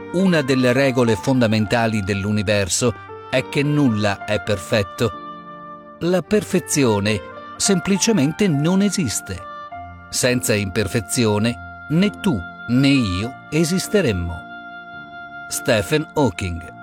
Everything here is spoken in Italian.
Una delle regole fondamentali dell'universo è che nulla è perfetto. La perfezione semplicemente non esiste. Senza imperfezione, né tu né io esisteremmo. Stephen Hawking.